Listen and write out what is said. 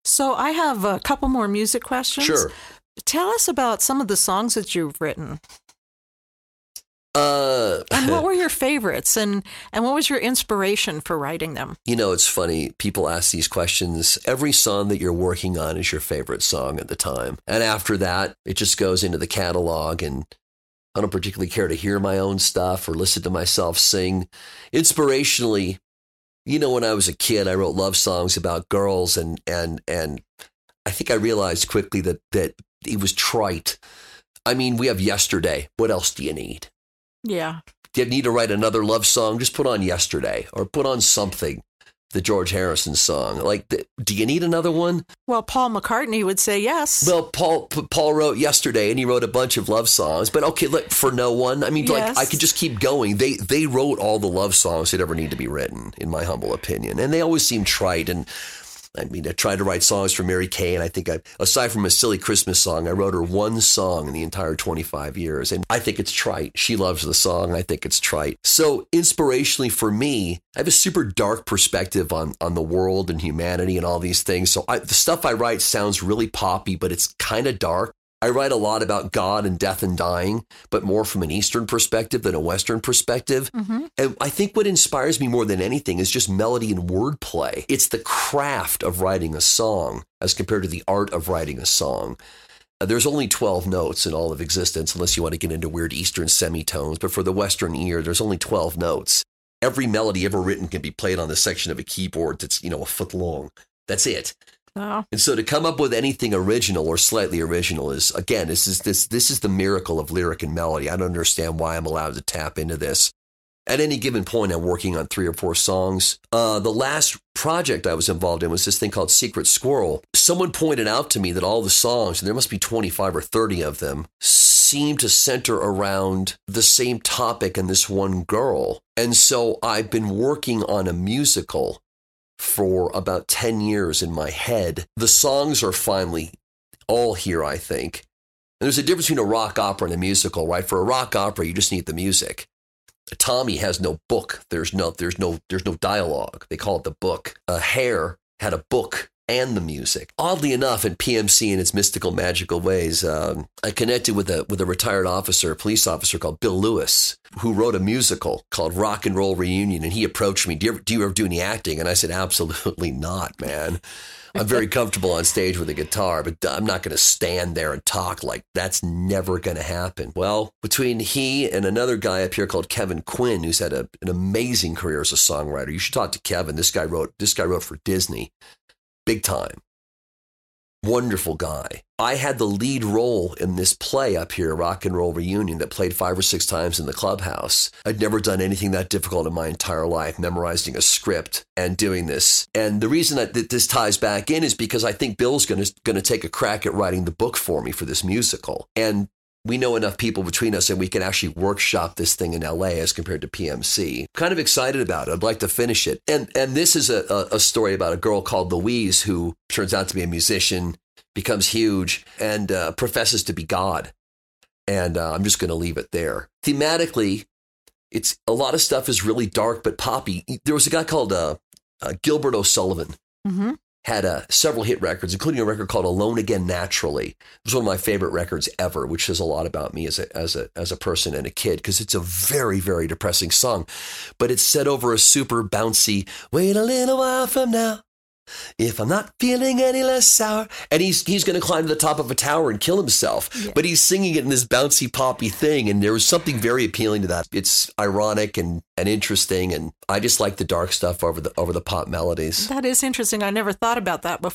So I have a couple more music questions. Sure. Tell us about some of the songs that you've written. And what were your favorites, and what was your inspiration for writing them? You know, it's funny. People ask these questions. Every song that you're working on is your favorite song at the time. And after that, it just goes into the catalog, and I don't particularly care to hear my own stuff or listen to myself sing. Inspirationally, you know, when I was a kid, I wrote love songs about girls, and I think I realized quickly that it was trite. I mean, we have Yesterday. What else do you need? Yeah. Do you need to write another love song? Just put on Yesterday, or put on Something, the George Harrison song. Like, do you need another one? Well, Paul McCartney would say yes. Well, Paul wrote Yesterday, and he wrote a bunch of love songs. But okay, look, For No One, I mean, Yes. like, I could just keep going. They wrote all the love songs that ever need to be written, in my humble opinion. And they always seem trite. And I mean, I tried to write songs for Mary Kay, and I think aside from a silly Christmas song, I wrote her one song in the entire 25 years. And I think it's trite. She loves the song. I think it's trite. So inspirationally for me, I have a super dark perspective on the world and humanity and all these things. So the stuff I write sounds really poppy, but it's kind of dark. I write a lot about God and death and dying, but more from an Eastern perspective than a Western perspective. Mm-hmm. And I think what inspires me more than anything is just melody and wordplay. It's the craft of writing a song as compared to the art of writing a song. There's only 12 notes in all of existence, unless you want to get into weird Eastern semitones. But for the Western ear, there's only 12 notes. Every melody ever written can be played on the section of a keyboard that's, a foot long. That's it. Wow. And so to come up with anything original or slightly original is, again, this is the miracle of lyric and melody. I don't understand why I'm allowed to tap into this. At any given point, I'm working on 3 or 4 songs. The last project I was involved in was this thing called Secret Squirrel. Someone pointed out to me that all the songs, and there must be 25 or 30 of them, seem to center around the same topic and this one girl. And so I've been working on a musical for about 10 years in my head. The songs are finally all here, I think. And there's a difference between a rock opera and a musical, right? For a rock opera, you just need the music. Tommy has no book. There's no dialogue. They call it the book. Hair had a book and the music. Oddly enough, in PMC in its mystical, magical ways, I connected with a retired police officer called Bill Lewis, who wrote a musical called Rock and Roll Reunion. And he approached me, do you ever do any acting? And I said, absolutely not, man. I'm very comfortable on stage with a guitar, but I'm not going to stand there and talk. Like, that's never going to happen. Well, between he and another guy up here called Kevin Quinn, who's had an amazing career as a songwriter. You should talk to Kevin. This guy wrote for Disney. Big time. Wonderful guy. I had the lead role in this play up here, Rock and Roll Reunion, that played 5 or 6 times in the clubhouse. I'd never done anything that difficult in my entire life, memorizing a script and doing this. And the reason that this ties back in is because I think Bill's going to take a crack at writing the book for me for this musical. And we know enough people between us and we can actually workshop this thing in LA as compared to PMC. Kind of excited about it. I'd like to finish it. And this is a story about a girl called Louise who turns out to be a musician, becomes huge, and professes to be God. And I'm just going to leave it there. Thematically, it's a lot of stuff is really dark but poppy. There was a guy called Gilbert O'Sullivan. Mm-hmm. Had several hit records, including a record called Alone Again Naturally. It was one of my favorite records ever, which says a lot about me as a person and a kid, because it's a very, very depressing song. But it's set over a super bouncy, wait a little while from now, if I'm not feeling any less sour. And he's going to climb to the top of a tower and kill himself. Yeah. But he's singing it in this bouncy poppy thing. And there was something very appealing to that. It's ironic and interesting. And I just like the dark stuff over the pop melodies. That is interesting. I never thought about that before.